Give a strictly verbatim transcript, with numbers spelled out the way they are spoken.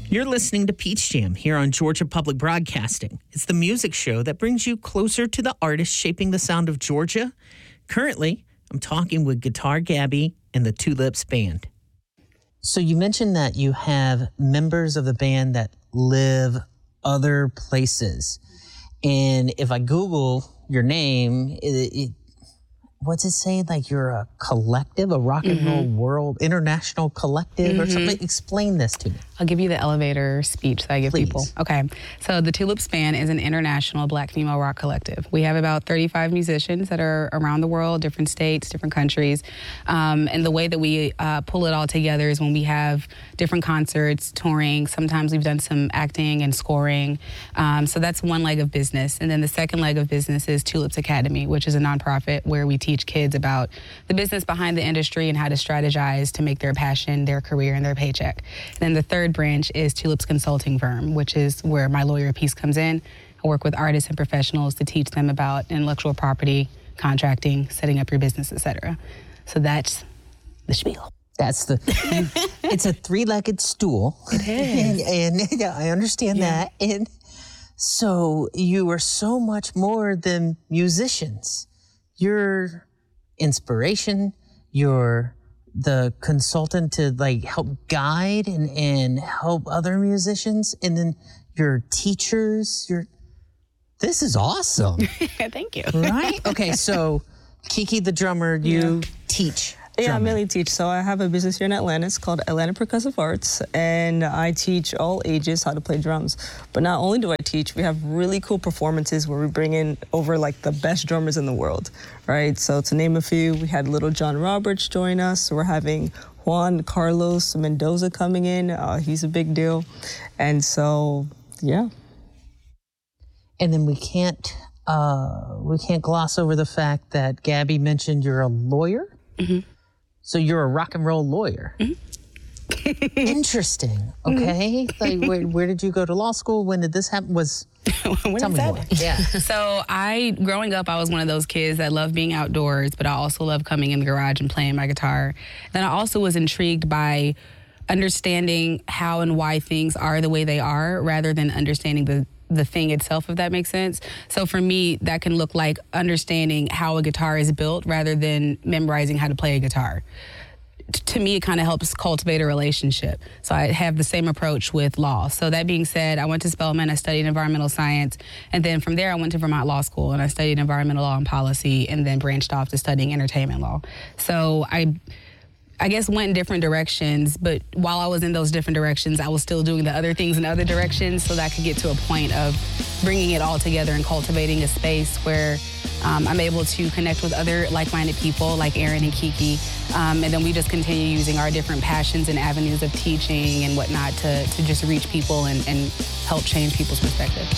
You're listening to Peach Jam here on Georgia Public Broadcasting. It's the music show that brings you closer to the artists shaping the sound of Georgia. Currently, I'm talking with Guitar Gabby and the Tulips Band. So you mentioned that you have members of the band that live other places. And if I Google your name, it, it, what's it say? Like you're a collective, a rock and mm-hmm. roll world, international collective mm-hmm. or something? Explain this to me. I'll give you the elevator speech that I give Please. people. Okay. So the Tulips Band is an international Black female rock collective. We have about thirty-five musicians that are around the world, different states, different countries. Um, and the way that we uh, pull it all together is when we have different concerts, touring. Sometimes we've done some acting and scoring. Um, so that's one leg of business. And then the second leg of business is Tulips Academy, which is a nonprofit where we teach kids about the business behind the industry and how to strategize to make their passion, their career, and their paycheck. And then the third branch is Tulips Consulting Firm, which is where my lawyer piece comes in. I work with artists and professionals to teach them about intellectual property, contracting, setting up your business, et cetera. So that's the spiel. That's the, it's a three-legged stool. It is. And, and yeah, I understand yeah. that. And so you are so much more than musicians. You're inspiration, you're the consultant to like help guide and, and help other musicians, and then your teachers, your this is awesome. Thank you. Right? Okay, so Kiki the drummer, you yeah. teach. Yeah, drumming. I mainly teach. So I have a business here in Atlanta. It's called Atlanta Percussive Arts, and I teach all ages how to play drums. But not only do I teach, we have really cool performances where we bring in over like the best drummers in the world, right? So to name a few, we had Little John Roberts join us. We're having Juan Carlos Mendoza coming in. Uh, he's a big deal. And so, yeah. And then we can't, uh, we can't gloss over the fact that Gabby mentioned you're a lawyer. Mm-hmm. So you're a rock and roll lawyer. Mm-hmm. Interesting. Okay. Mm-hmm. Like, where, where did you go to law school? When did this happen? Was when tell me more. Yeah. So I, growing up, I was one of those kids that loved being outdoors, but I also loved coming in the garage and playing my guitar. Then I also was intrigued by understanding how and why things are the way they are, rather than understanding the the thing itself, if that makes sense. So for me, that can look like understanding how a guitar is built rather than memorizing how to play a guitar. T- to me, it kind of helps cultivate a relationship. So I have the same approach with law. So that being said, I went to Spelman, I studied environmental science, and then from there I went to Vermont Law School and I studied environmental law and policy, and then branched off to studying entertainment law. So I I guess went in different directions, but while I was in those different directions, I was still doing the other things in other directions, so that I could get to a point of bringing it all together and cultivating a space where um, I'm able to connect with other like-minded people like Aaron and Kiki, um, and then we just continue using our different passions and avenues of teaching and whatnot to, to just reach people and, and help change people's perspective.